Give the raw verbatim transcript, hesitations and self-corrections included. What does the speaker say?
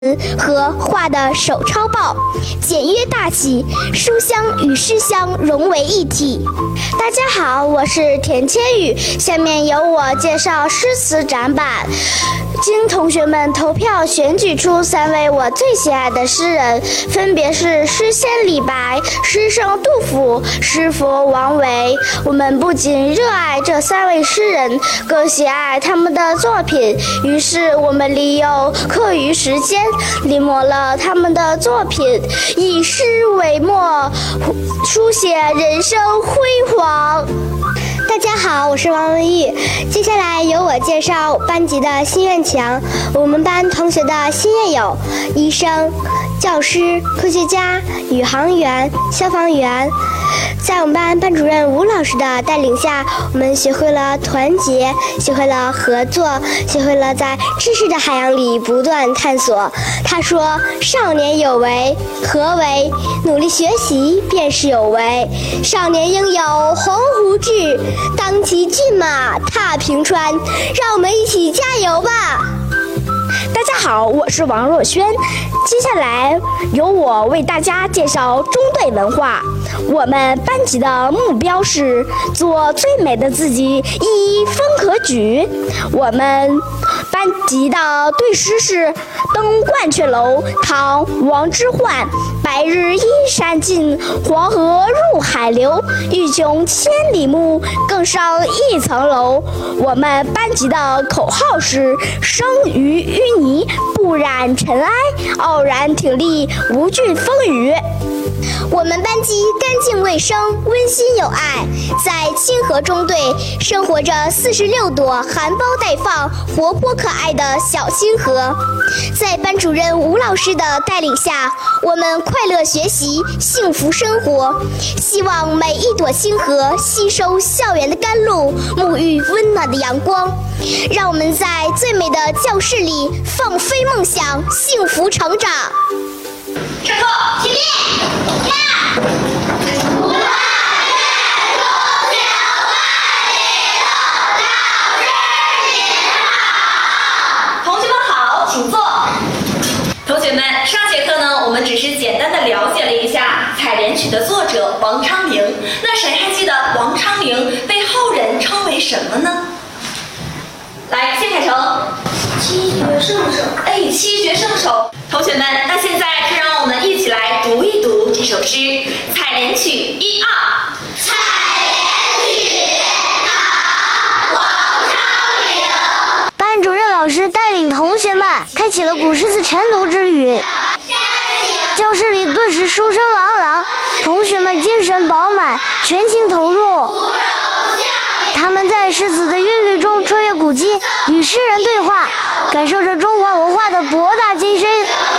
和画的手抄报，简约大气，书香与诗香融为一体。大家好，我是田千羽，下面由我介绍诗词展板。经同学们投票选举出三位我最喜爱的诗人，分别是诗仙李白、诗圣杜甫、诗佛王维。我们不仅热爱这三位诗人，更喜爱他们的作品，于是我们利用课余时间临摹了他们的作品，以诗为墨，书写人生辉煌。大家好，我是王文玉，接下来由我介绍班级的心愿墙。我们班同学的心愿有：医生、教师、科学家、宇航员、消防员。在我们班班主任吴老师的带领下，我们学会了团结，学会了合作，学会了在知识的海洋里不断探索。他说：少年有为，何为？努力学习便是有为。少年应有鸿鹄志，当骑骏马踏平川。让我们一起加油吧！ 大家好，我是王若萱，接下来由我为大家介绍中队文化。我们班级的目标是做最美的自己，一风可举。我们班级的对诗是：登鹳雀楼，唐·王之涣。白日依山尽，黄河入海流。欲穷千里目，更上一层楼。我们班级的口号是：生于淤泥，不染尘埃，傲然挺立，无惧风雨。 我们班级干净卫生，温馨有爱，在清河中队生活着四十六朵含苞待放、活泼可爱的小清河。在班主任吴老师的带领下，我们快乐学习，幸福生活。希望每一朵清河吸收校园的甘露，沐浴温暖的阳光。让我们在最美的教室里放飞梦想，幸福成长。 上课，起立，一二。无论远路小万里路，老师您好。同学们好，请坐。同学们，上节课呢，我们只是简单的了解了一下《采莲曲》的作者王昌龄。那谁还记得王昌龄被后人称为什么呢？来，谢凯成。七绝圣手。哎，七绝圣手。同学们，那现在就让我们一起来读一读这首诗《采莲曲》一二。采莲曲，唐·王昌龄。 班主任老师带领同学们开启了古诗词晨读之旅，教室里顿时书声朗朗，同学们精神饱满，全情投入。他们在诗词的韵律中穿越古今，与诗人对话，感受着中华文化的博大精深。